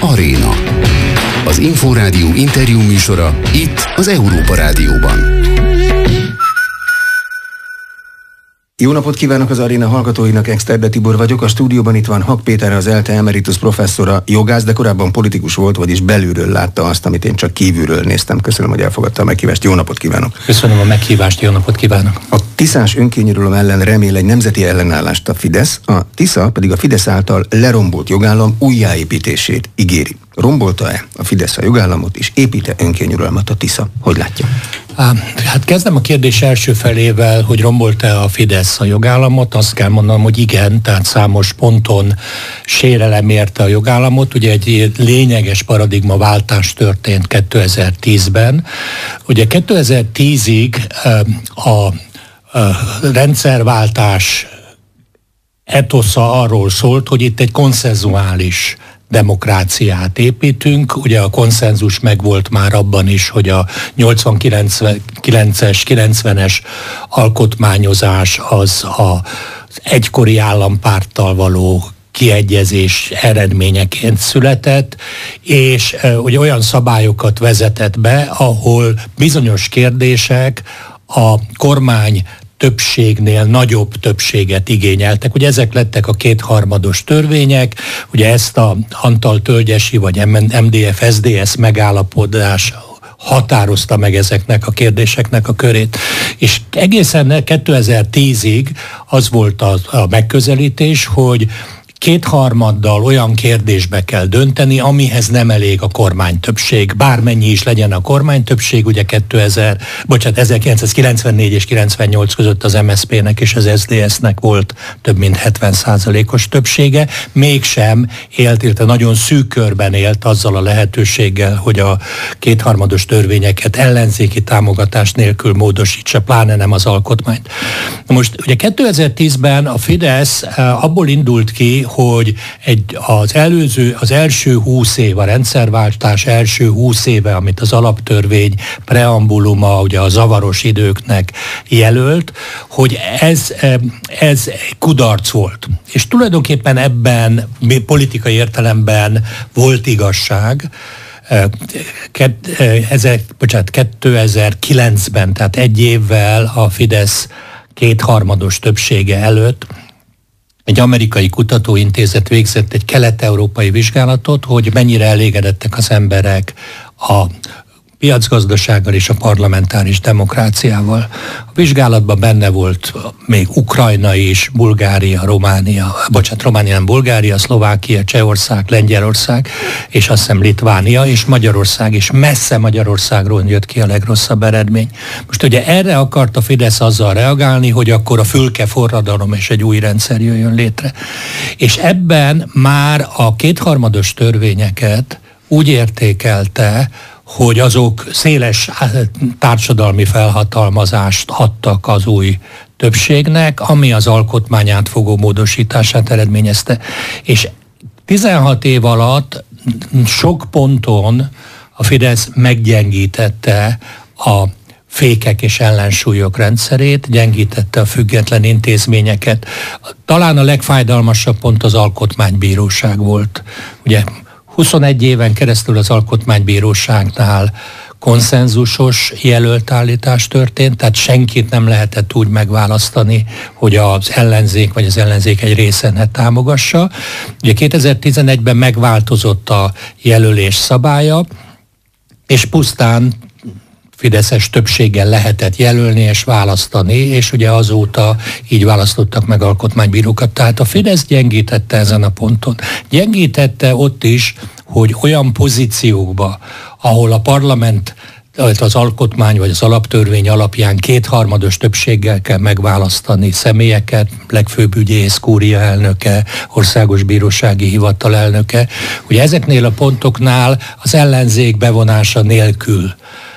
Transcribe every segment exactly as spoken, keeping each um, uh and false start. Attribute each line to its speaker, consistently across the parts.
Speaker 1: Aréna. Az Inforádió interjú műsora itt az Európa Rádióban.
Speaker 2: Jó napot kívánok az Aréna hallgatóinak, Exterde Tibor vagyok. A stúdióban itt van Hak Péter, az ELTE emeritus professzora, jogász, de korábban politikus volt, vagyis belülről látta azt, amit én csak kívülről néztem. Köszönöm, hogy elfogadta a meghívást. Jó napot kívánok!
Speaker 3: Köszönöm a meghívást, jó napot kívánok!
Speaker 2: A tiszás önkényuralom ellen remél egy nemzeti ellenállást a Fidesz, a Tisza pedig a Fidesz által lerombolt jogállam újjáépítését ígéri. Rombolta-e a Fidesz a jogállamot, és épít-e önkényuralmat a Tisza? Hogy látja?
Speaker 3: Hát kezdem a kérdés első felével, hogy rombolta a Fidesz a jogállamot. Azt kell mondanom, hogy igen, tehát számos ponton sérelem érte a jogállamot. Ugye egy lényeges paradigmaváltás történt kétezer-tízben. Ugye kétezer-tízig a rendszerváltás etosza arról szólt, hogy itt egy konszenzuális demokráciát építünk. Ugye a konszenzus megvolt már abban is, hogy a nyolcvankilences, kilencvenes alkotmányozás az az egykori állampárttal való kiegyezés eredményeként született, és e, ugye olyan szabályokat vezetett be, ahol bizonyos kérdések a kormány többségnél nagyobb többséget igényeltek. Ugye ezek lettek a kétharmados törvények, ugye ezt a Antal-Tölgyesi vagy em dé ef-es dé es megállapodás határozta meg ezeknek a kérdéseknek a körét. És egészen kétezer-tízig az volt a, a megközelítés, hogy kétharmaddal olyan kérdésbe kell dönteni, amihez nem elég a kormánytöbbség. Bármennyi is legyen a kormánytöbbség, ugye kétezer, bocsánat, ezerkilencszázkilencvennégy és kilencvennyolc között az em es zé pé-nek és az es zé dé es-nek volt több mint hetven százalékos többsége, mégsem élt, illetve nagyon szűk körben élt azzal a lehetőséggel, hogy a kétharmados törvényeket ellenzéki támogatás nélkül módosítsa, pláne nem az alkotmányt. Most ugye kétezer-tízben a Fidesz abból indult ki, hogy egy, az előző, az első húsz év, a rendszerváltás első húsz éve, amit az alaptörvény preambuluma, ugye a zavaros időknek jelölt, hogy ez, ez kudarc volt. És tulajdonképpen ebben politikai értelemben volt igazság. kétezer-kilencben, tehát egy évvel a Fidesz kétharmados többsége előtt egy amerikai kutatóintézet végzett egy kelet-európai vizsgálatot, hogy mennyire elégedettek az emberek a piacgazdasággal és a parlamentáris demokráciával. A vizsgálatban benne volt még Ukrajna is, Bulgária, Románia, bocsánat, Románia nem, Bulgária, Szlovákia, Csehország, Lengyelország, és azt hiszem Litvánia, és Magyarország, és messze Magyarországról jött ki a legrosszabb eredmény. Most ugye erre akart a Fidesz azzal reagálni, hogy akkor a fülke forradalom és egy új rendszer jöjjön létre. És ebben már a kétharmados törvényeket úgy értékelte, hogy azok széles társadalmi felhatalmazást adtak az új többségnek, ami az alkotmány átfogó módosítását eredményezte. És tizenhat év alatt sok ponton a Fidesz meggyengítette a fékek és ellensúlyok rendszerét, gyengítette a független intézményeket. Talán a legfájdalmasabb pont az alkotmánybíróság volt. Ugye huszonegy éven keresztül az alkotmánybíróságnál konszenzusos jelöltállítás történt, tehát senkit nem lehetett úgy megválasztani, hogy az ellenzék vagy az ellenzék egy része ne támogassa. Ugye kétezer-tizenegyben megváltozott a jelölés szabálya, és pusztán fideszes többséggel lehetett jelölni és választani, és ugye azóta így választottak meg alkotmánybírókat. Tehát a Fidesz gyengítette ezen a ponton. Gyengítette ott is, hogy olyan pozíciókba, ahol a parlament, az alkotmány vagy az alaptörvény alapján kétharmados többséggel kell megválasztani személyeket, legfőbb ügyész, kúria elnöke, országos bírósági hivatal elnöke. Ugye ezeknél a pontoknál az ellenzék bevonása nélkül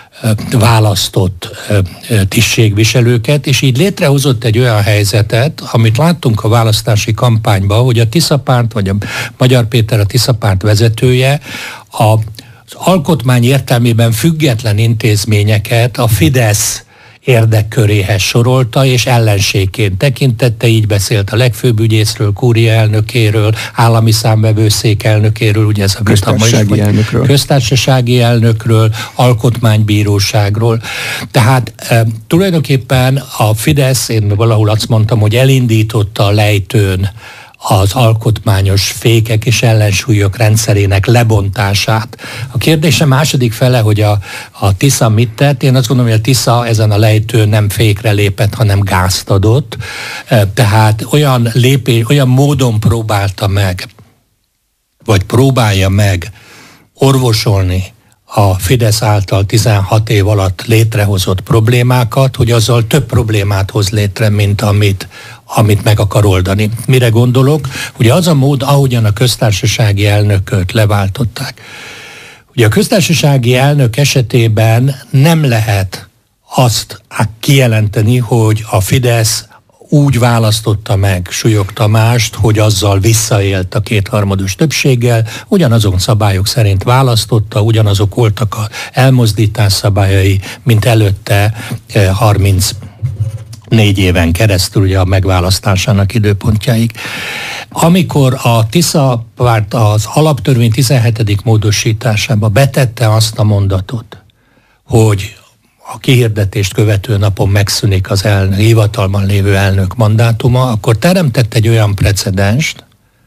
Speaker 3: választott tisztségviselőket, és így létrehozott egy olyan helyzetet, amit láttunk a választási kampányban, hogy a Tisza párt, vagy a Magyar Péter, a Tisza párt vezetője az alkotmány értelmében független intézményeket a Fidesz érdekköréhez sorolta, és ellenségként tekintette, így beszélt a legfőbb ügyészről, kúria elnökéről, állami számvevőszék elnökéről, ugye ez a
Speaker 2: köztársasági elnökről.
Speaker 3: köztársasági elnökről, alkotmánybíróságról. Tehát e, tulajdonképpen a Fidesz, én valahol azt mondtam, hogy elindította a lejtőn az alkotmányos fékek és ellensúlyok rendszerének lebontását. A kérdése második fele, hogy a, a Tisza mit tett. Én azt gondolom, hogy a Tisza ezen a lejtőn nem fékre lépett, hanem gázt adott. Tehát olyan, lépés, olyan módon próbálta meg, vagy próbálja meg orvosolni a Fidesz által tizenhat év alatt létrehozott problémákat, hogy azzal több problémát hoz létre, mint amit, amit meg akar oldani. Mire gondolok? Ugye az a mód, ahogyan a köztársasági elnököt leváltották. Ugye a köztársasági elnök esetében nem lehet azt kijelenteni, hogy a Fidesz úgy választotta meg Súlyog Tamást, hogy azzal visszaélt a kétharmados többséggel, ugyanazon szabályok szerint választotta, ugyanazok voltak az elmozdítás szabályai, mint előtte harmincnégy éven keresztül, ugye a megválasztásának időpontjáig. Amikor a Tisza párt az alaptörvény tizenhetedik módosításába betette azt a mondatot, hogy a kihirdetést követő napon megszűnik az elnök, hivatalban lévő elnök mandátuma, akkor teremtett egy olyan precedenst,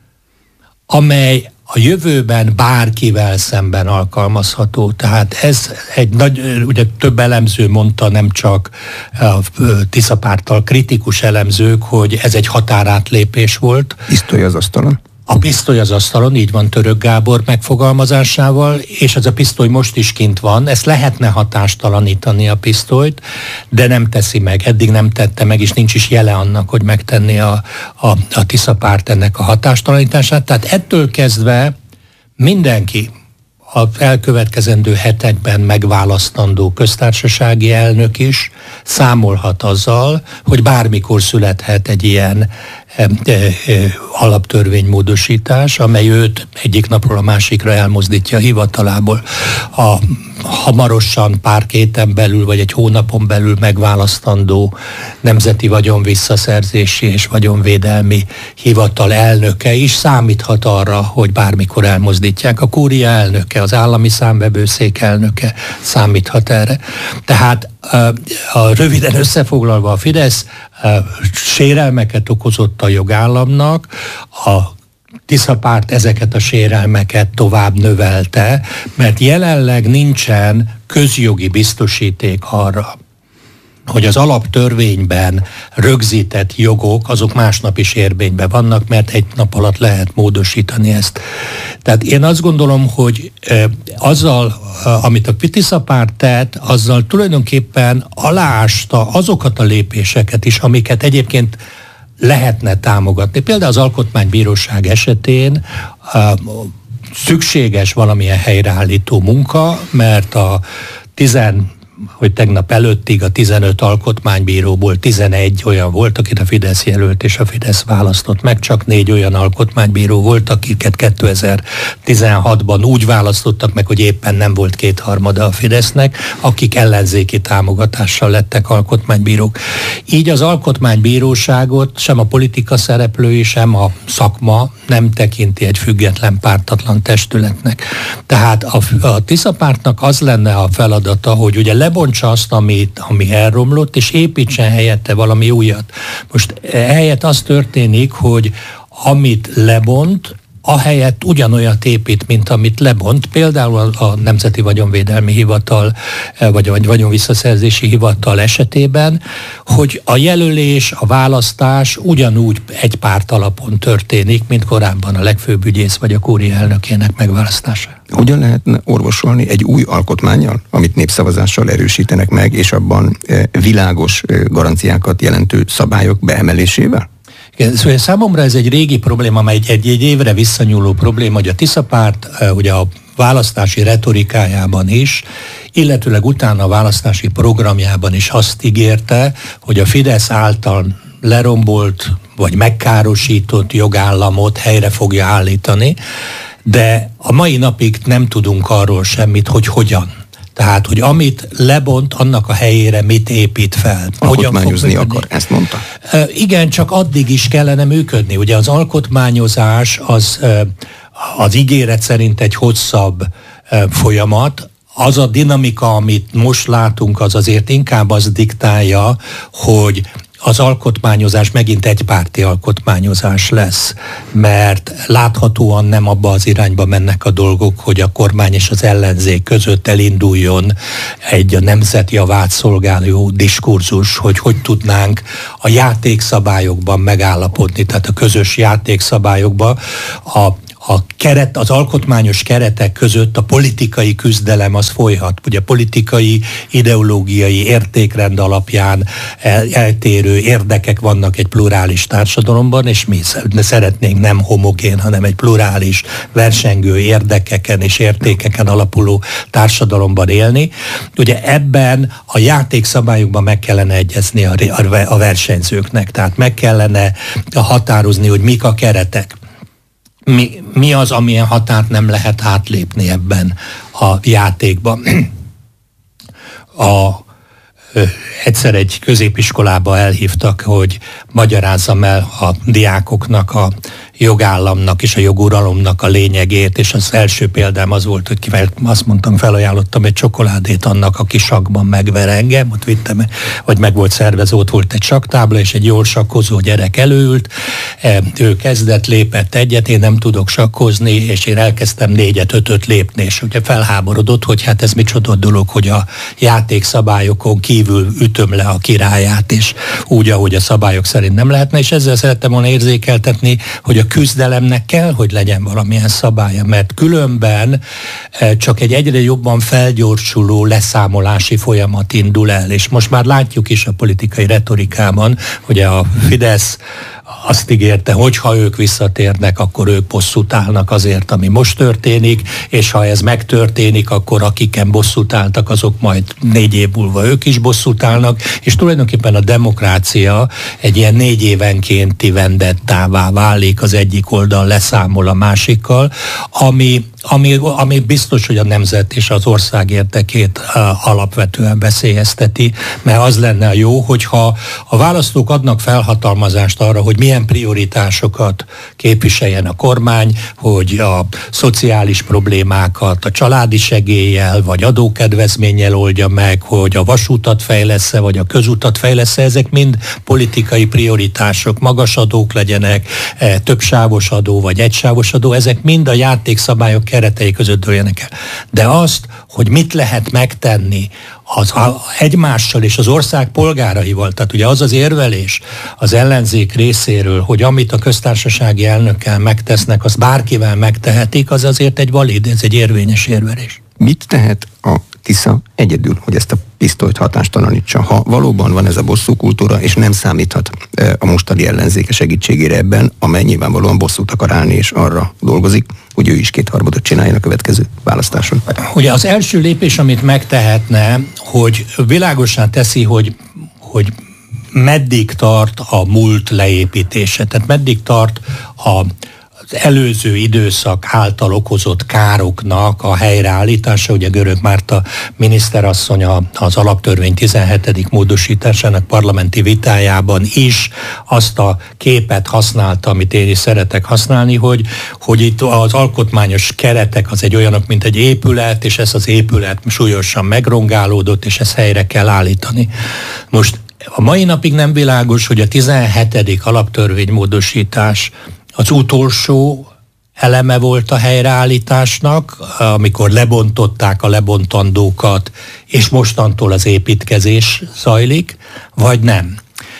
Speaker 3: amely a jövőben bárkivel szemben alkalmazható. Tehát ez egy nagy, ugye több elemző mondta, nem csak a Tisza párttal kritikus elemzők, hogy ez egy határátlépés volt.
Speaker 2: Pisztoly az asztalon.
Speaker 3: A pisztoly az asztalon, így van Török Gábor megfogalmazásával, és ez a pisztoly most is kint van, ezt lehetne hatástalanítani a pisztolyt, de nem teszi meg, eddig nem tette meg, és nincs is jele annak, hogy megtenni a, a, a Tisza párt ennek a hatástalanítását. Tehát ettől kezdve mindenki az elkövetkezendő hetekben megválasztandó köztársasági elnök is számolhat azzal, hogy bármikor születhet egy ilyen e, e, e, alaptörvénymódosítás, amely őt egyik napról a másikra elmozdítja a hivatalából. A hamarosan pár héten belül, vagy egy hónapon belül megválasztandó Nemzeti Vagyon Visszaszerzési és Vagyonvédelmi Hivatal elnöke is számíthat arra, hogy bármikor elmozdítják. A kúria elnöke, az állami számvevőszék elnöke számíthat erre. Tehát a röviden összefoglalva a Fidesz sérelmeket okozott a jogállamnak, a Tisza párt ezeket a sérelmeket tovább növelte, mert jelenleg nincsen közjogi biztosíték arra, hogy az alaptörvényben rögzített jogok, azok másnap is érvényben vannak, mert egy nap alatt lehet módosítani ezt. Tehát én azt gondolom, hogy azzal, amit a Tisza párt tett, azzal tulajdonképpen aláásta azokat a lépéseket is, amiket egyébként lehetne támogatni. Például az Alkotmánybíróság esetén uh, szükséges valamilyen helyreállító munka, mert a tizen hogy tegnap előttig a tizenöt alkotmánybíróból tizenegy olyan volt, akit a Fidesz jelölt és a Fidesz választott meg, csak négy olyan alkotmánybíró volt, akiket kétezer-tizenhatban úgy választottak meg, hogy éppen nem volt kétharmada a Fidesznek, akik ellenzéki támogatással lettek alkotmánybírók. Így az alkotmánybíróságot sem a politika szereplői, sem a szakma nem tekinti egy független, pártatlan testületnek. Tehát a, a Tisza pártnak az lenne a feladata, hogy ugye lebontsa azt, amit, ami elromlott, és építsen helyette valami újat. Most helyett az történik, hogy amit lebont, ahelyett ugyanolyat épít, mint amit lebont, például a Nemzeti Vagyonvédelmi Hivatal, vagy a Vagyonvisszaszerzési Hivatal esetében, hogy a jelölés, a választás ugyanúgy egy párt alapon történik, mint korábban a legfőbb ügyész vagy a kúria elnökének megválasztása.
Speaker 2: Hogyan lehetne orvosolni egy új alkotmánnyal, amit népszavazással erősítenek meg, és abban világos garanciákat jelentő szabályok beemelésével?
Speaker 3: Szóval számomra ez egy régi probléma, amely egy, egy évre visszanyúló probléma, hogy a Tisza párt ugye a választási retorikájában is, illetőleg utána a választási programjában is azt ígérte, hogy a Fidesz által lerombolt vagy megkárosított jogállamot helyre fogja állítani, de a mai napig nem tudunk arról semmit, hogy hogyan. Tehát, hogy amit lebont, annak a helyére mit épít fel.
Speaker 2: Alkotmányozni akar, ezt mondta?
Speaker 3: Igen, csak addig is kellene működni. Ugye az alkotmányozás az, az ígéret szerint egy hosszabb folyamat. Az a dinamika, amit most látunk, az azért inkább az diktálja, hogy az alkotmányozás megint egypárti alkotmányozás lesz, mert láthatóan nem abba az irányba mennek a dolgok, hogy a kormány és az ellenzék között elinduljon egy a nemzet javát szolgáló diskurzus, hogy hogy tudnánk a játékszabályokban megállapodni, tehát a közös játékszabályokban a A keret, az alkotmányos keretek között a politikai küzdelem az folyhat. Ugye politikai, ideológiai értékrend alapján el, eltérő érdekek vannak egy plurális társadalomban, és mi szeretnénk nem homogén, hanem egy plurális, versengő érdekeken és értékeken alapuló társadalomban élni. Ugye ebben a játékszabályokban meg kellene egyezni a, a, a versenyzőknek, tehát meg kellene határozni, hogy mik a keretek. Mi, mi az, amilyen határt nem lehet átlépni ebben a játékban. A, ö, egyszer egy középiskolába elhívtak, hogy magyarázzam el a diákoknak a jogállamnak és a joguralomnak a lényegét, és az első példám az volt, hogy kivel azt mondtam, felajánlottam egy csokoládét annak, aki sakkban megver engem, ott vittem, vagy meg volt szervező, ott volt egy sakktábla, és egy jól sakkozó gyerek előült, ő kezdett, lépett egyet, én nem tudok sakkozni, és én elkezdtem négyet, ötöt lépni, és ugye felháborodott, hogy hát ez micsoda dolog, hogy a játékszabályokon kívül ütöm le a királyát, és úgy, ahogy a szabályok szerint nem lehetne, és ezzel szerettem volna érzékeltetni, hogy a küzdelemnek kell, hogy legyen valamilyen szabálya, mert különben csak egy egyre jobban felgyorsuló leszámolási folyamat indul el, és most már látjuk is a politikai retorikában, hogy a Fidesz azt ígérte, hogy ha ők visszatérnek, akkor ők bosszút állnak azért, ami most történik, és ha ez megtörténik, akkor akiken bosszút álltak, azok majd négy év múlva ők is bosszút állnak, és tulajdonképpen a demokrácia egy ilyen négy évenkénti vendettává válik, az egyik oldal leszámol a másikkal, ami, ami, ami biztos, hogy a nemzet és az ország érdekét uh, alapvetően veszélyezteti, mert az lenne a jó, hogyha a választók adnak felhatalmazást arra, hogy milyen prioritásokat képviseljen a kormány, hogy a szociális problémákat a családi segéllyel vagy adókedvezménnyel oldja meg, hogy a vasútat fejlesz-e, vagy a közutat fejlesz-e, ezek mind politikai prioritások, magas adók legyenek, többsávos adó vagy egysávos adó, ezek mind a játékszabályok keretei között dőljenek el. De azt, hogy mit lehet megtenni az a, egymással és az ország polgáraival, tehát ugye az az érvelés az ellenzék részéről, hogy amit a köztársasági elnökkel megtesznek, azt bárkivel megtehetik, az azért egy valid, ez egy érvényes érvelés.
Speaker 2: Mit tehet a Tisza egyedül, hogy ezt a pisztolyt hatástalanítsa, ha valóban van ez a bosszúkultúra, és nem számíthat a mostani ellenzéke segítségére ebben, amely nyilvánvalóan bosszút akar állni, és arra dolgozik, hogy ő is kétharmadot csináljon a következő választáson.
Speaker 3: Ugye az első lépés, amit megtehetne, hogy világosan teszi, hogy, hogy meddig tart a múlt leépítése, tehát meddig tart a az előző időszak által okozott károknak a helyreállítása. Ugye Görög Márta miniszterasszony az alaptörvény tizenhetedik módosításának parlamenti vitájában is azt a képet használta, amit én is szeretek használni, hogy, hogy itt az alkotmányos keretek az egy olyanok, mint egy épület, és ez az épület súlyosan megrongálódott, és ezt helyre kell állítani. Most a mai napig nem világos, hogy a tizenhetedik alaptörvénymódosítás az utolsó eleme volt a helyreállításnak, amikor lebontották a lebontandókat, és mostantól az építkezés zajlik, vagy nem.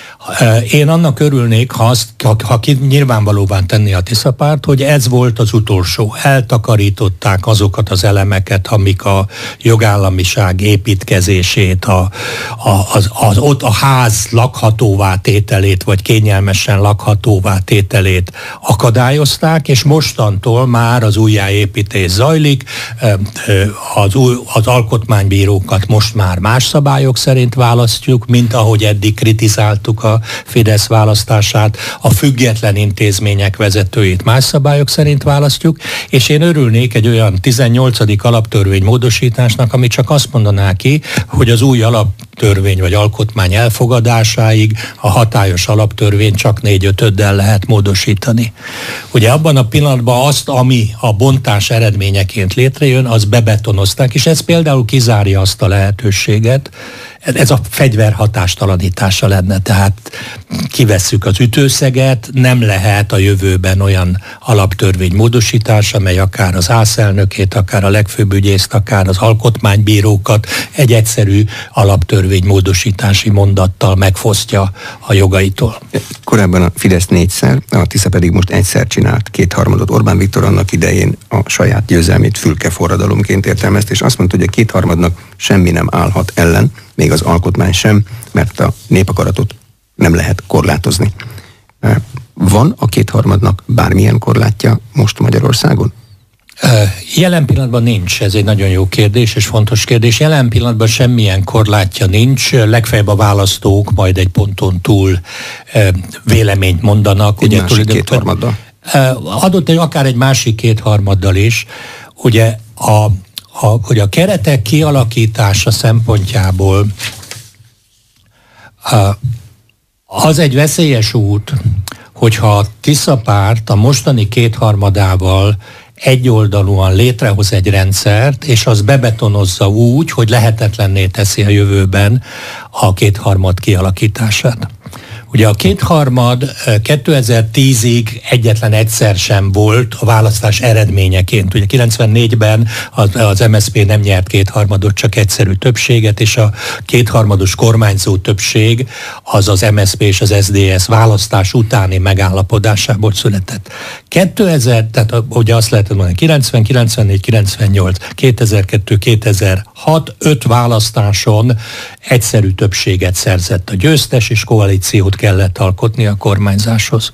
Speaker 3: Én annak örülnék, ha, azt, ha, ha nyilvánvalóan tenni a Tisza párt, hogy ez volt az utolsó. Eltakarították azokat az elemeket, amik a jogállamiság építkezését, a, a, az, az, ott a ház lakhatóvá tételét, vagy kényelmesen lakhatóvá tételét akadályozták, és mostantól már az újjáépítés zajlik, az, új, az alkotmánybírókat most már más szabályok szerint választjuk, mint ahogy eddig kritizáltuk a a Fidesz választását, a független intézmények vezetőit más szabályok szerint választjuk, és én örülnék egy olyan tizennyolcadik alaptörvény módosításnak, ami csak azt mondaná ki, hogy az új alaptörvény vagy alkotmány elfogadásáig a hatályos alaptörvény csak négy-ötöddel lehet módosítani. Ugye abban a pillanatban azt, ami a bontás eredményeként létrejön, az bebetonozták, és ez például kizárja azt a lehetőséget, ez a fegyver hatástalanítása lenne, tehát kivesszük az ütőszeget, nem lehet a jövőben olyan alaptörvény módosítás, amely akár az ÁSZ elnökét, akár a legfőbb ügyészt, akár az alkotmánybírókat egy egyszerű alaptörvény módosítási mondattal megfosztja a jogaitól.
Speaker 2: Korábban a Fidesz négyszer, a Tisza pedig most egyszer csinált kétharmadot. Orbán Viktor annak idején a saját győzelmét fülkeforradalomként értelmezte, és azt mondta, hogy a kétharmadnak semmi nem állhat ellen, még az alkotmány sem, mert a népakaratot nem lehet korlátozni. Van a kétharmadnak bármilyen korlátja most Magyarországon?
Speaker 3: Jelen pillanatban nincs, ez egy nagyon jó kérdés és fontos kérdés. Jelen pillanatban semmilyen korlátja nincs, legfeljebb a választók majd egy ponton túl véleményt mondanak.
Speaker 2: Egy ugye, másik kétharmaddal?
Speaker 3: Adott egy, akár egy másik kétharmaddal is. Ugye a A, hogy a keretek kialakítása szempontjából az egy veszélyes út, hogyha a Tisza párt a mostani kétharmadával egyoldalúan létrehoz egy rendszert, és az bebetonozza úgy, hogy lehetetlenné teszi a jövőben a kétharmad kialakítását. Ugye a kétharmad kétezer-tízig egyetlen egyszer sem volt a választás eredményeként. Ugye kilencvennégyben az, az em es zé pé nem nyert kétharmadot, csak egyszerű többséget, és a kétharmados kormányzó többség az az em es zé pé és az es zé dé es választás utáni megállapodásából született. kétezer, tehát ugye azt lehet mondani, kilencven, kilencvennégy, kilencvennyolc, kétezer-kettő, kétezer-hat, öt választáson egyszerű többséget szerzett a győztes, és koalíciót kellett alkotni a kormányzáshoz.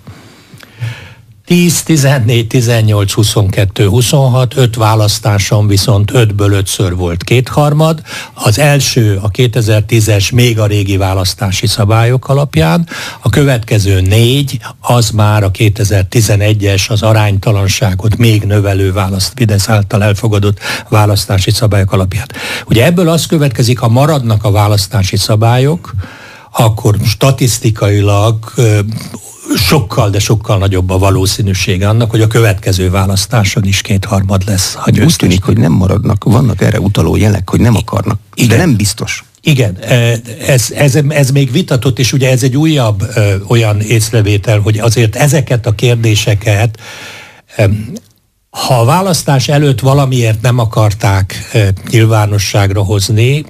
Speaker 3: tíz, tizennégy, tizennyolc, huszonkettő, huszonhat, öt választáson viszont ötből ötször volt kétharmad. Az első, a kétezer-tízes még a régi választási szabályok alapján, a következő négy, az már a kétezer-tizenegyes, az aránytalanságot még növelő választ, Fidesz által elfogadott választási szabályok alapján. Ugye ebből az következik, ha maradnak a választási szabályok, akkor statisztikailag sokkal, de sokkal nagyobb a valószínűsége annak, hogy a következő választáson is kétharmad lesz a győztes.
Speaker 2: Úgy tűnik, hogy nem maradnak, vannak erre utaló jelek, hogy nem akarnak, igen. De nem biztos.
Speaker 3: Igen, ez, ez, ez még vitatott, és ugye ez egy újabb ö, olyan észrevétel, hogy azért ezeket a kérdéseket, ö, ha a választás előtt valamiért nem akarták ö, nyilvánosságra hozni,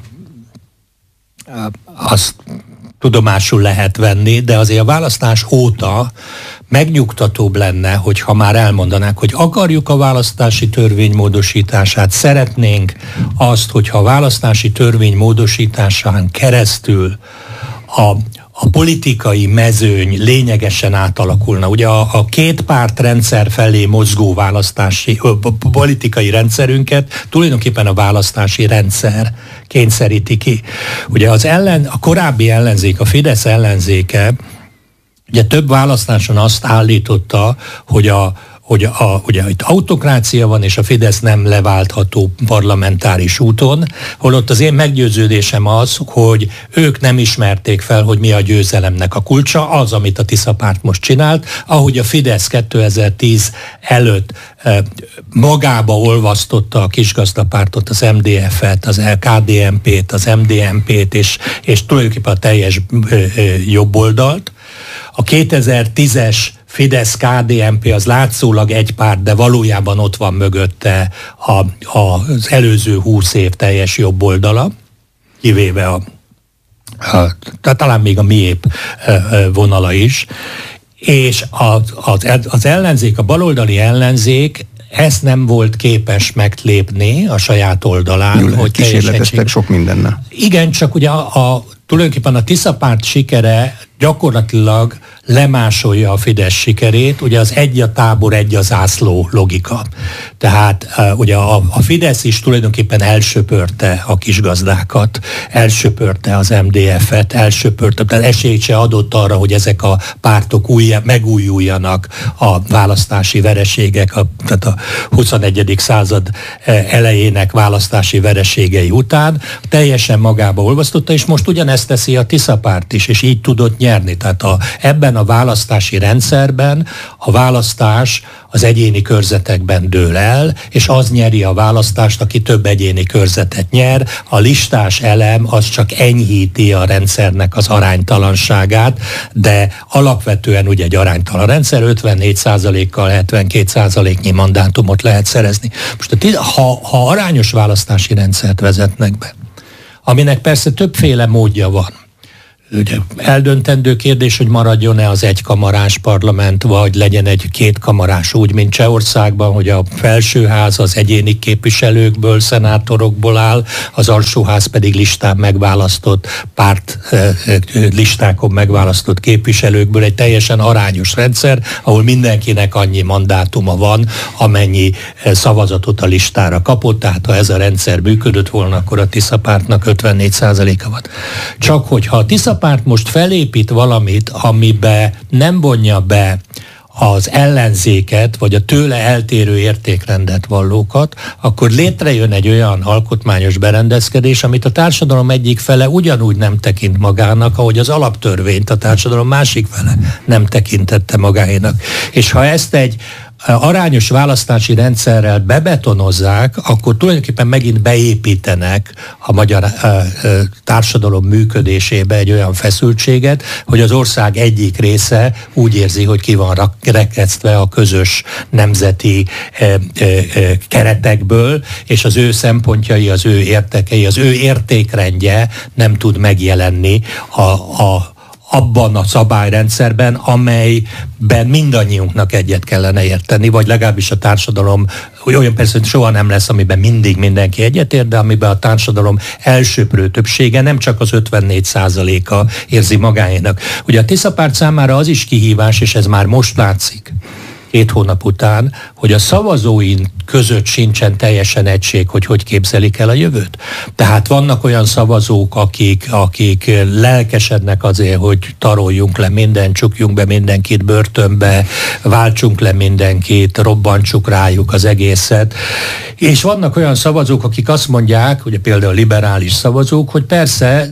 Speaker 3: ö, azt tudomásul lehet venni, de azért a választás óta megnyugtatóbb lenne, hogyha már elmondanák, hogy akarjuk a választási törvény módosítását, szeretnénk azt, hogyha a választási törvény módosításán keresztül a, a politikai mezőny lényegesen átalakulna. Ugye a, a két pártrendszer felé mozgó választási, ö, politikai rendszerünket tulajdonképpen a választási rendszer kényszeríti ki. Ugye az ellen, a korábbi ellenzék, a Fidesz ellenzéke ugye több választáson azt állította, hogy a hogy a, ugye itt autokrácia van, és a Fidesz nem leváltható parlamentáris úton, holott az én meggyőződésem az, hogy ők nem ismerték fel, hogy mi a győzelemnek a kulcsa, az, amit a Tisza párt most csinált, ahogy a Fidesz kétezer-tíz előtt eh, magába olvasztotta a kisgazdapártot, az em dé ef-et, az ká dé en pét, az em dé en pét, és, és tulajdonképpen a teljes eh, eh, jobboldalt. A kétezer-tízes Fidesz-ká dé en pé az látszólag egy párt, de valójában ott van mögötte a, a, az előző húsz év teljes jobb oldala, kivéve a, a, talán még a miép vonala is, és az, az, az ellenzék, a baloldali ellenzék ezt nem volt képes meglépni a saját oldalán.
Speaker 2: Jól, hogy kísérleteztek sok mindennel.
Speaker 3: Igen, csak ugye a, a tulajdonképpen a Tisza párt sikere gyakorlatilag lemásolja a Fidesz sikerét, ugye az egy a tábor, egy az zászló logika. Tehát uh, ugye a, a Fidesz is tulajdonképpen elsöpörte a kisgazdákat, elsöpörte az em dé ef-et, elsöpörte, tehát esélyt se adott arra, hogy ezek a pártok új, megújuljanak a választási vereségek, a, tehát a huszonegyedik század elejének választási vereségei után, teljesen magába olvasztotta, és most ugyanezt teszi a Tisza párt is, és így tudott nyerni. Tehát a, ebben a választási rendszerben a választás az egyéni körzetekben dől el, és az nyeri a választást, aki több egyéni körzetet nyer. A listás elem az csak enyhíti a rendszernek az aránytalanságát, de alapvetően ugye egy aránytalan rendszer, ötvennégy százalékkal hetvenkét százaléknyi mandátumot lehet szerezni. Most ha, ha arányos választási rendszert vezetnek be, aminek persze többféle módja van, ugye eldöntendő kérdés, hogy maradjon-e az egykamarás parlament, vagy legyen egy kétkamarás, úgy, mint Csehországban, hogy a felsőház az egyéni képviselőkből, szenátorokból áll, az alsóház pedig listán megválasztott, párt listákon megválasztott képviselőkből, egy teljesen arányos rendszer, ahol mindenkinek annyi mandátuma van, amennyi szavazatot a listára kapott, tehát ha ez a rendszer működött volna, akkor a Tisza pártnak ötvennégy százaléka van. Csak hogyha a Tisza párt most felépít valamit, amibe nem vonja be az ellenzéket, vagy a tőle eltérő értékrendet vallókat, akkor létrejön egy olyan alkotmányos berendezkedés, amit a társadalom egyik fele ugyanúgy nem tekint magának, ahogy az alaptörvényt a társadalom másik fele nem tekintette magáénak. És ha ezt egy arányos választási rendszerrel bebetonozzák, akkor tulajdonképpen megint beépítenek a magyar társadalom működésébe egy olyan feszültséget, hogy az ország egyik része úgy érzi, hogy ki van rekesztve a közös nemzeti keretekből, és az ő szempontjai, az ő értekei, az ő értékrendje nem tud megjelenni a, a abban a szabályrendszerben, amelyben mindannyiunknak egyet kellene érteni, vagy legalábbis a társadalom, olyan persze, hogy soha nem lesz, amiben mindig mindenki egyetért, de amiben a társadalom elsöprő többsége, nem csak az ötvennégy százaléka érzi magáénak. Ugye a Tisza párt számára az is kihívás, és ez már most látszik, két hónap után, hogy a szavazóin között sincsen teljesen egység, hogy hogy képzelik el a jövőt. Tehát vannak olyan szavazók, akik, akik lelkesednek azért, hogy taroljunk le mindent, csukjunk be mindenkit börtönbe, váltsunk le mindenkit, robbantsuk rájuk az egészet. És vannak olyan szavazók, akik azt mondják, ugye például liberális szavazók, hogy persze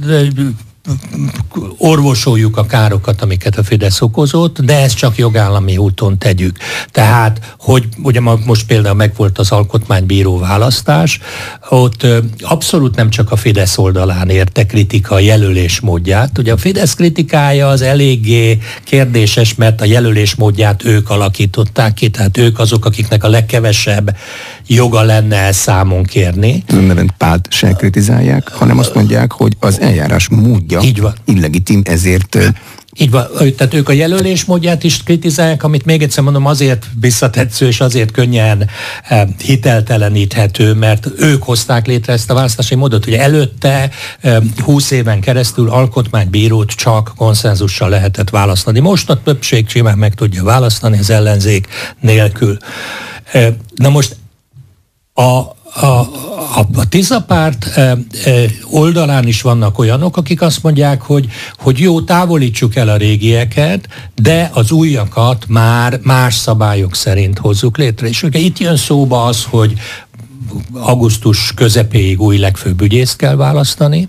Speaker 3: orvosoljuk a károkat, amiket a Fidesz okozott, de ezt csak jogállami úton tegyük. Tehát, hogy ugye most például megvolt az alkotmánybíró választás, ott abszolút nem csak a Fidesz oldalán érte kritika a jelölés módját. Ugye a Fidesz kritikája az eléggé kérdéses, mert a jelölés módját ők alakították ki, tehát ők azok, akiknek a legkevesebb joga lenne számon kérni.
Speaker 2: Nem párt se kritizálják, hanem azt mondják, hogy az eljárás módja
Speaker 3: így van.
Speaker 2: Illegitim, ezért...
Speaker 3: Így van, tehát ők a jelölés módját is kritizálják, amit még egyszer mondom azért visszatetsző és azért könnyen eh, hitelteleníthető, mert ők hozták létre ezt a választási módot. Ugye előtte eh, húsz éven keresztül alkotmánybírót csak konszenzussal lehetett választani. Most a többség simán meg tudja választani az ellenzék nélkül. Eh, na most a A, a, a Tisza párt e, e, oldalán is vannak olyanok, akik azt mondják, hogy, hogy jó, távolítsuk el a régieket, de az újakat már más szabályok szerint hozzuk létre. És ugye itt jön szóba az, hogy augusztus közepéig új legfőbb ügyészt kell választani.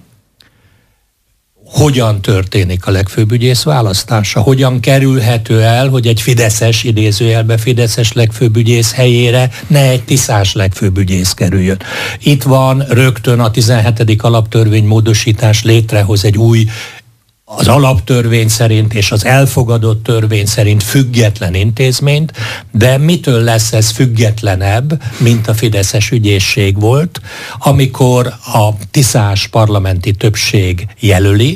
Speaker 3: Hogyan történik a legfőbb ügyész választása? Hogyan kerülhető el, hogy egy fideszes, idézőjelben fideszes legfőbb ügyész helyére ne egy tiszás legfőbb ügyész kerüljön? Itt van rögtön a tizenhetedik alaptörvény módosítás létrehoz egy új, az alaptörvény szerint és az elfogadott törvény szerint független intézményt, de mitől lesz ez függetlenebb, mint a fideszes ügyészség volt, amikor a tiszás parlamenti többség jelöli,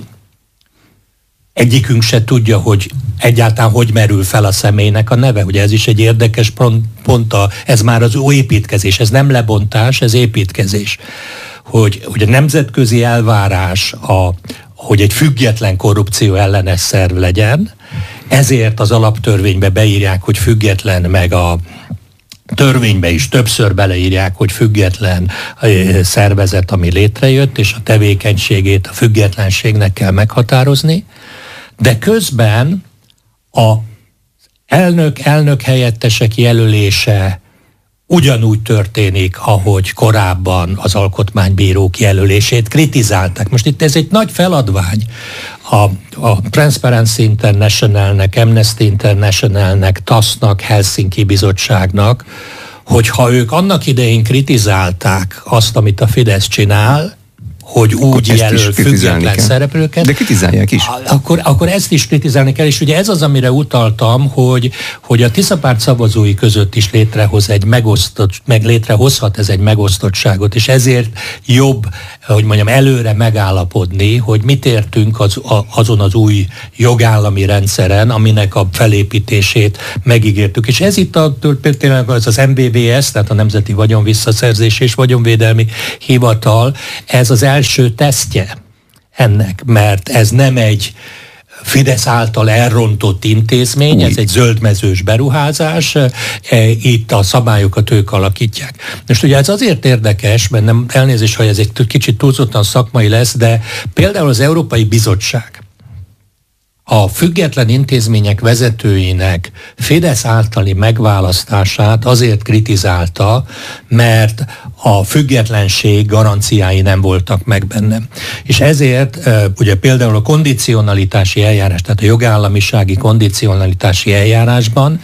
Speaker 3: egyikünk se tudja, hogy egyáltalán hogy merül fel a személynek a neve. Ugye ez is egy érdekes pont, ez már az új építkezés, ez nem lebontás, ez építkezés. Hogy, hogy a nemzetközi elvárás a hogy egy független korrupció ellenes szerv legyen, ezért az alaptörvénybe beírják, hogy független, meg a törvénybe is többször beleírják, hogy független szervezet, ami létrejött, és a tevékenységét a függetlenségnek kell meghatározni, de közben a elnök, elnök helyettesek jelölése ugyanúgy történik, ahogy korábban az alkotmánybírók jelölését kritizálták. Most itt ez egy nagy feladvány a, a Transparency Internationalnek, Amnesty Internationalnek, TASZ-nak, Helsinki Bizottságnak, hogyha ők annak idején kritizálták azt, amit a Fidesz csinál, hogy úgy jelöl független szereplőket.
Speaker 2: De kritizálják is.
Speaker 3: Akkor, akkor ezt is kritizálni kell, és ugye ez az, amire utaltam, hogy, hogy a Tiszapárt szavazói között is létrehoz egy megosztott, meg létrehozhat ez egy megosztottságot, és ezért jobb, hogy mondjam, előre megállapodni, hogy mit értünk az, a, azon az új jogállami rendszeren, aminek a felépítését megígértük. És ez itt a, például az, az em vé vé es, tehát a Nemzeti Vagyonvisszaszerzés és Vagyonvédelmi Hivatal, ez az első tesztje ennek, mert ez nem egy Fidesz által elrontott intézmény, ez egy zöldmezős beruházás, itt a szabályokat ők alakítják. Most ugye ez azért érdekes, mert nem elnézést, hogy ez egy kicsit túlzottan szakmai lesz, de például az Európai Bizottság a független intézmények vezetőinek Fidesz általi megválasztását azért kritizálta, mert a függetlenség garanciái nem voltak meg benne. És ezért ugye például a kondicionalitási eljárás, tehát a jogállamisági kondicionalitási eljárásban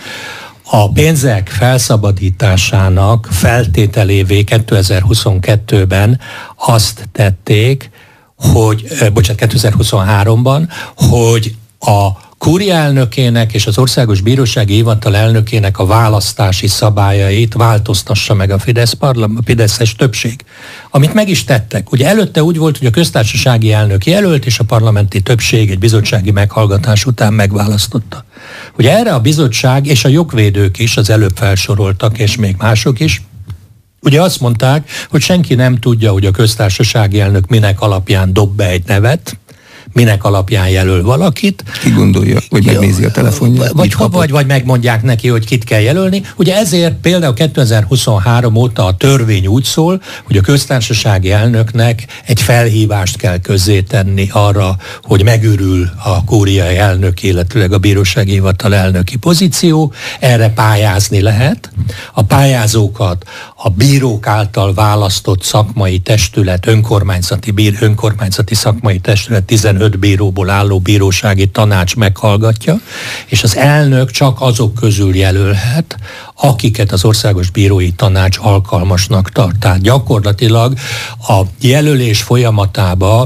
Speaker 3: a pénzek felszabadításának feltételévé kétezer-huszonkettőben azt tették, hogy, bocsánat, kétezer-huszonháromban, hogy a kúria elnökének és az Országos Bírósági Hivatal elnökének a választási szabályait változtassa meg a Fidesz parlament, a Fideszes többség. Amit meg is tettek. Ugye előtte úgy volt, hogy a köztársasági elnök jelölt, és a parlamenti többség egy bizottsági meghallgatás után megválasztotta. Ugye erre a bizottság és a jogvédők is, az előbb felsoroltak, és még mások is, ugye azt mondták, hogy senki nem tudja, hogy a köztársasági elnök minek alapján dob be egy nevet, minek alapján jelöl valakit.
Speaker 2: Ki gondolja, hogy megnézi a telefonját.
Speaker 3: Vagy, vagy, vagy megmondják neki, hogy kit kell jelölni. Ugye ezért például kétezer-huszonhárom óta a törvény úgy szól, hogy a köztársasági elnöknek egy felhívást kell közzétenni arra, hogy megürül a kúriai elnök, illetőleg a bírósági hivatal elnöki pozíció. Erre pályázni lehet. A pályázókat a bírók által választott szakmai testület, önkormányzati, bír, önkormányzati szakmai testület tizenöt bíróból álló bírósági tanács meghallgatja, és az elnök csak azok közül jelölhet, akiket az Országos Bírói Tanács alkalmasnak tart. Tehát gyakorlatilag a jelölés folyamatába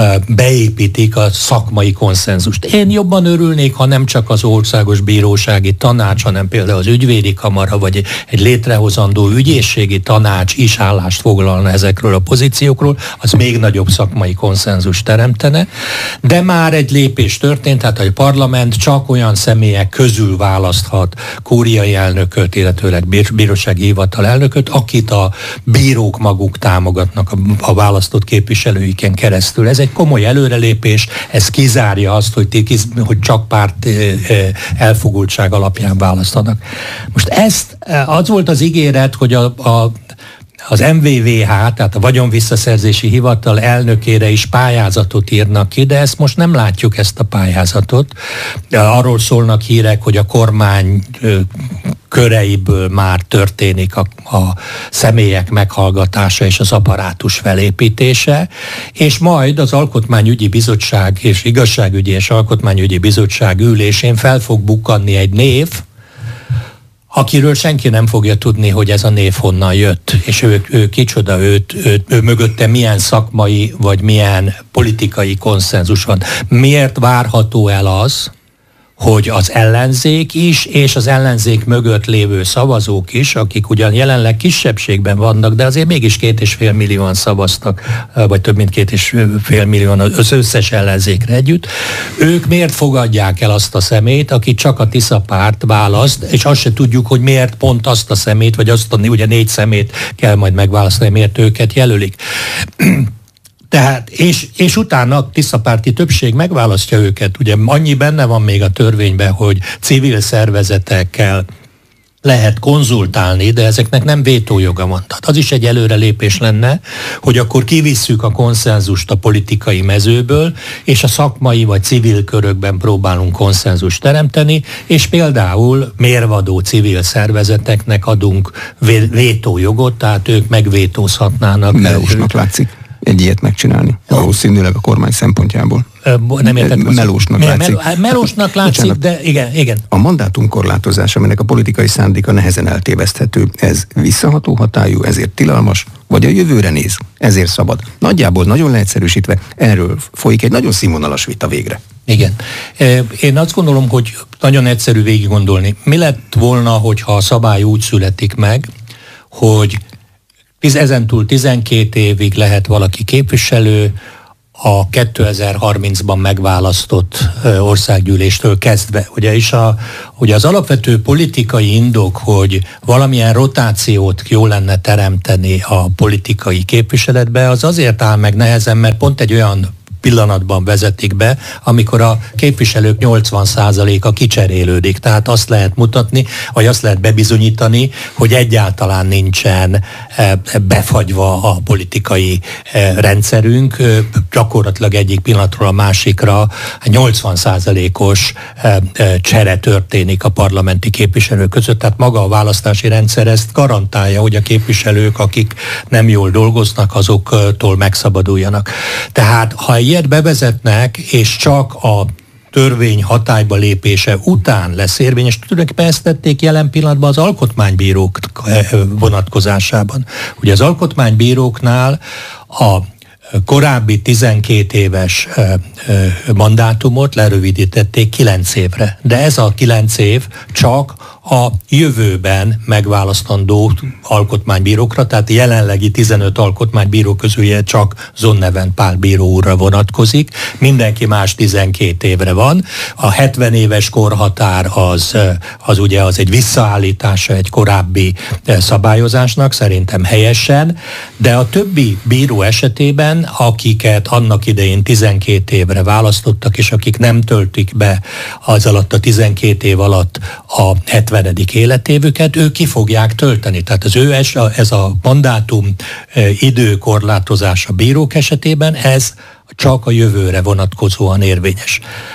Speaker 3: beépítik a szakmai konszenzust. Én jobban örülnék, ha nem csak az Országos Bírósági Tanács, hanem például az Ügyvédi Kamara, vagy egy létrehozandó ügyészségi tanács is állást foglalna ezekről a pozíciókról, az még nagyobb szakmai konszenzus teremtene. De már egy lépés történt, tehát a parlament csak olyan személyek közül választhat kúriai elnököt, illetőleg bírósági hivatal elnököt, akit a bírók maguk támogatnak a, a választott képviselőiken keresztül. Ez egy komoly előrelépés, ez kizárja azt, hogy, hogy csak párt elfogultság alapján választanak. Most ezt, az volt az ígéret, hogy a, a az em vé vé há, tehát a Vagyonvisszaszerzési Hivatal elnökére is pályázatot írnak ki, de ezt most nem látjuk, ezt a pályázatot. Arról szólnak hírek, hogy a kormány köreiből már történik a, a személyek meghallgatása és az apparátus felépítése, és majd az Alkotmányügyi Bizottság és Igazságügyi és Alkotmányügyi Bizottság ülésén fel fog bukkanni egy név, akiről senki nem fogja tudni, hogy ez a név honnan jött, és ő, ő kicsoda, őt, ő, ő mögötte milyen szakmai, vagy milyen politikai konszenzus van. Miért várható el az, hogy az ellenzék is, és az ellenzék mögött lévő szavazók is, akik ugyan jelenleg kisebbségben vannak, de azért mégis két és fél millióan szavaztak, vagy több mint két és fél millióan az összes ellenzékre együtt, ők miért fogadják el azt a szemét, aki csak a Tiszapárt választ, és azt se tudjuk, hogy miért pont azt a szemét, vagy azt a ugye négy szemét kell majd megválasztani, miért őket jelölik. Tehát, és, és utána tisztapárti többség megválasztja őket. Ugye annyi benne van még a törvényben, hogy civil szervezetekkel lehet konzultálni, de ezeknek nem vétójoga van. Tehát az is egy előrelépés lenne, hogy akkor kivisszük a konszenzust a politikai mezőből, és a szakmai vagy civil körökben próbálunk konszenzust teremteni, és például mérvadó civil szervezeteknek adunk vétójogot, tehát ők megvétózhatnának.
Speaker 2: Melósnak látszik egy ilyet megcsinálni. Valószínűleg a kormány szempontjából.
Speaker 3: Nem érted?
Speaker 2: Melósnak
Speaker 3: Mel-
Speaker 2: látszik.
Speaker 3: Mel- melósnak látszik, Bocsánat. De igen, igen.
Speaker 2: A mandátumkorlátozás, aminek a politikai szándéka nehezen eltéveszthető, ez visszaható hatályú, ezért tilalmas, vagy a jövőre néz, ezért szabad. Nagyjából, nagyon leegyszerűsítve, erről folyik egy nagyon színvonalas vita végre.
Speaker 3: Igen. Én azt gondolom, hogy nagyon egyszerű végig gondolni. Mi lett volna, hogyha a szabály úgy születik meg, hogy ezentúl tizenkét évig lehet valaki képviselő, a kétezer-harmincban megválasztott országgyűléstől kezdve. Ugye, is a, ugye az alapvető politikai indok, hogy valamilyen rotációt jó lenne teremteni a politikai képviseletbe, az azért áll meg nehezen, mert pont egy olyan pillanatban vezetik be, amikor a képviselők nyolcvan százaléka kicserélődik. Tehát azt lehet mutatni, vagy azt lehet bebizonyítani, hogy egyáltalán nincsen befagyva a politikai rendszerünk. Gyakorlatilag egyik pillanatról a másikra nyolcvan százalékos csere történik a parlamenti képviselők között. Tehát maga a választási rendszer ezt garantálja, hogy a képviselők, akik nem jól dolgoznak, azoktól megszabaduljanak. Tehát ha ilyet bevezetnek, és csak a törvény hatályba lépése után lesz érvényes, tulajdonképpen ezt tették jelen pillanatban az alkotmánybírók vonatkozásában. Ugye az alkotmánybíróknál a korábbi tizenkét éves mandátumot lerövidítették kilenc évre. De ez a kilenc év csak a jövőben megválasztandó alkotmánybírókra, tehát jelenlegi tizenöt alkotmánybíró közül csak Zonneven Pál bíró úrra vonatkozik, mindenki más tizenkét évre van. A hetven éves korhatár az, az ugye az egy visszaállítása egy korábbi szabályozásnak, szerintem helyesen, de a többi bíró esetében, akiket annak idején tizenkét évre választottak, és akik nem töltik be az alatt a tizenkét év alatt a hetvenedik életévüket, ők ki fogják tölteni. Tehát az ő es, ez a mandátum időkorlátozás a bírók esetében, ez csak a jövőre vonatkozóan érvényes.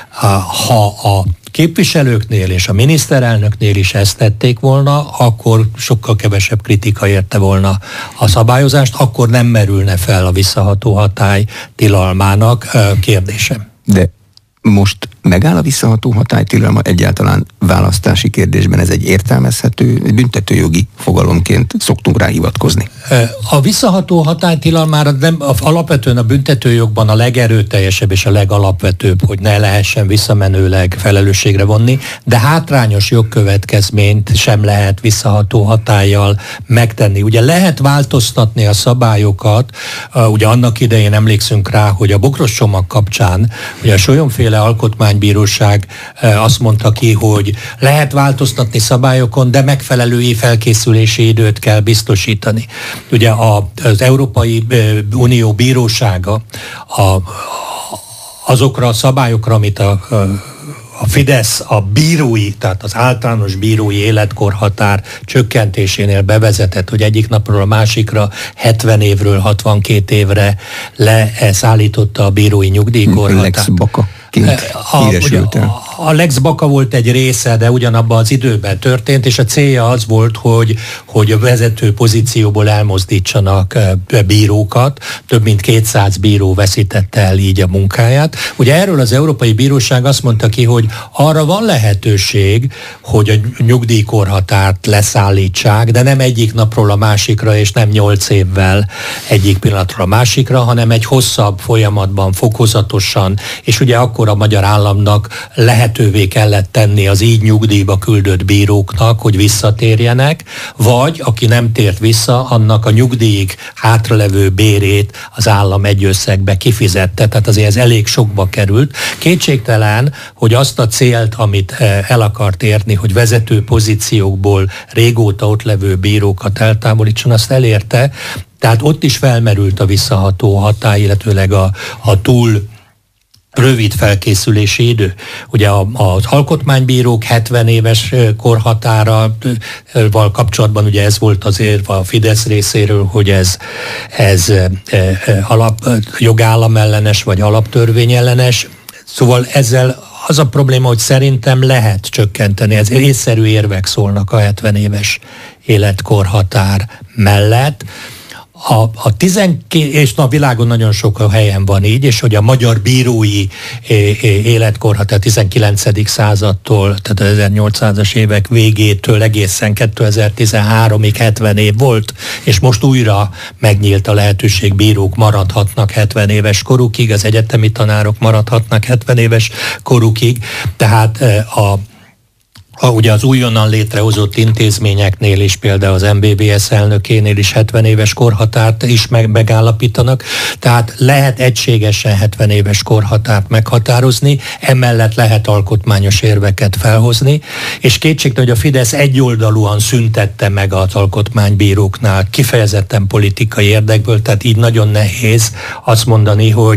Speaker 3: Ha a képviselőknél és a miniszterelnöknél is ezt tették volna, akkor sokkal kevesebb kritika érte volna a szabályozást, akkor nem merülne fel a visszaható hatály tilalmának kérdése.
Speaker 2: De most megáll a visszaható hatálytilalma egyáltalán választási kérdésben? Ez egy értelmezhető, egy büntetőjogi fogalomként szoktunk rá hivatkozni.
Speaker 3: A visszaható hatálytilalmára nem, alapvetően a büntetőjogban a legerőteljesebb és a legalapvetőbb, hogy ne lehessen visszamenőleg felelősségre vonni, de hátrányos jogkövetkezményt sem lehet visszaható hatállyal megtenni. Ugye lehet változtatni a szabályokat, ugye annak idején emlékszünk rá, hogy a bokros csomag kapcsán, ugye a Solyomféle Alkotmánybíróság azt mondta ki, hogy lehet változtatni szabályokon, de megfelelő felkészülési időt kell biztosítani. Ugye az Európai Unió Bírósága a, azokra a szabályokra, amit a, a Fidesz a bírói, tehát az általános bírói életkorhatár csökkentésénél bevezetett, hogy egyik napról a másikra hetven évről hatvankét évre leszállította a bírói nyugdíjkorhatárt.
Speaker 2: Lex Baka.
Speaker 3: A, a, a Lex Baka volt egy része, de ugyanabban az időben történt, és a célja az volt, hogy, hogy a vezető pozícióból elmozdítsanak bírókat. Több mint kétszáz bíró veszítette el így a munkáját. Ugye erről az Európai Bíróság azt mondta ki, hogy arra van lehetőség, hogy a nyugdíjkorhatárt leszállítsák, de nem egyik napról a másikra, és nem nyolc évvel egyik pillanatra a másikra, hanem egy hosszabb folyamatban, fokozatosan, és ugye akkor a magyar államnak lehetővé kellett tenni az így nyugdíjba küldött bíróknak, hogy visszatérjenek, vagy aki nem tért vissza, annak a nyugdíjig hátralevő bérét az állam egy összegbe kifizette, tehát azért ez elég sokba került. Kétségtelen, hogy azt a célt, amit el akart érni, hogy vezető pozíciókból régóta ott levő bírókat eltávolítson, azt elérte, Tehát ott is felmerült a visszaható hatály, illetőleg a, a túl rövid felkészülési idő. Ugye az alkotmánybírók hetven éves korhatárával kapcsolatban ugye ez volt az érv a Fidesz részéről, hogy ez, ez alap, jogállam ellenes vagy alaptörvény ellenes. Szóval ezzel az a probléma, hogy szerintem lehet csökkenteni, ez észszerű érvek szólnak a hetven éves életkorhatár mellett. A, a tizenkét, és na, a világon nagyon sok helyen van így, és hogy a magyar bírói életkorhatár tizenkilencedik századtól, tehát az ezernyolcszázas évek végétől egészen kétezer-tizenháromig hetven év volt, és most újra megnyílt a lehetőség, bírók maradhatnak hetven éves korukig, az egyetemi tanárok maradhatnak hetven éves korukig, tehát a A, ugye az újonnan létrehozott intézményeknél is, például az em bé bé es elnökénél is hetven éves korhatárt is meg, megállapítanak, tehát lehet egységesen hetven éves korhatárt meghatározni, emellett lehet alkotmányos érveket felhozni, és kétségtelen, hogy a Fidesz egyoldalúan szüntette meg az alkotmánybíróknál kifejezetten politikai érdekből, tehát így nagyon nehéz azt mondani, hogy